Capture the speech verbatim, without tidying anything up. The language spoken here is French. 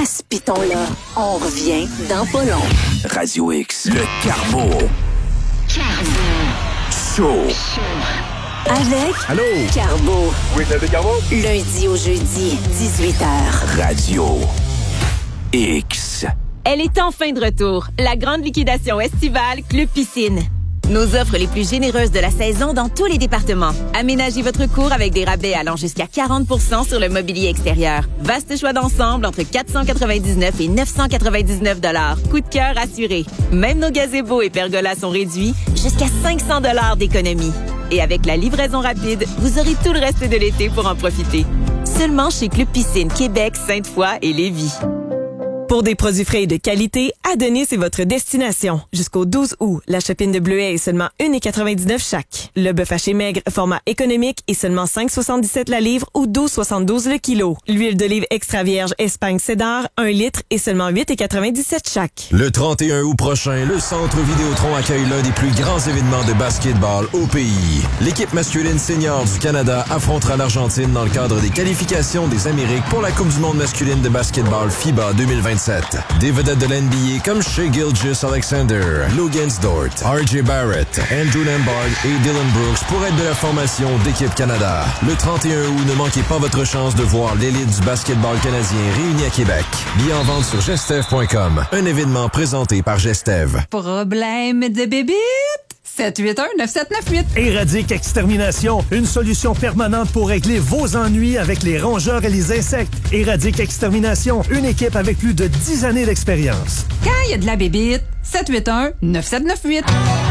ce piton-là. On revient dans pas long. Radio X, le Carbo. Carbo. Show. Avec Allô? Carbo. Oui, c'est Carbo. Lundi au jeudi, dix-huit heures. Radio X. Elle est enfin de retour. La grande liquidation estivale Club Piscine. Nos offres les plus généreuses de la saison dans tous les départements. Aménagez votre cour avec des rabais allant jusqu'à quarante pour cent sur le mobilier extérieur. Vaste choix d'ensemble entre quatre cent quatre-vingt-dix-neuf et neuf cent quatre-vingt-dix-neuf dollars. Coup de cœur assuré. Même nos gazebos et pergolas sont réduits jusqu'à cinq cents dollars d'économie. Et avec la livraison rapide, vous aurez tout le reste de l'été pour en profiter. Seulement chez Club Piscine Québec, Sainte-Foy et Lévis. Pour des produits frais et de qualité, Adonis est votre destination. Jusqu'au douze août, la chopine de bleuet est seulement un dollar quatre-vingt-dix-neuf chaque. Le bœuf haché maigre, format économique, est seulement cinq virgule soixante-dix-sept la livre ou douze virgule soixante-douze le kilo. L'huile d'olive extra vierge Espagne Cédar, un litre, est seulement huit dollars quatre-vingt-dix-sept chaque. Le trente et un août prochain, le Centre Vidéotron accueille l'un des plus grands événements de basketball au pays. L'équipe masculine senior du Canada affrontera l'Argentine dans le cadre des qualifications des Amériques pour la Coupe du monde masculine de basketball FIBA deux mille vingt-sept. Des vedettes de l'N B A comme Shai Gilgeous-Alexander, Logan Dort, R J Barrett, Andrew Nembhard et Dylan Brooks pourraient être de la formation d'Équipe Canada. Le trente et un août, ne manquez pas votre chance de voir l'élite du basketball canadien réunie à Québec. Billets en vente sur gestev point com. Un événement présenté par Gestev. Problème de bébite? sept huit un neuf sept neuf huit. Éradique Extermination, une solution permanente pour régler vos ennuis avec les rongeurs et les insectes. Éradique Extermination, une équipe avec plus de dix années d'expérience. Quand il y a de la bébite, sept huit un neuf sept neuf huit.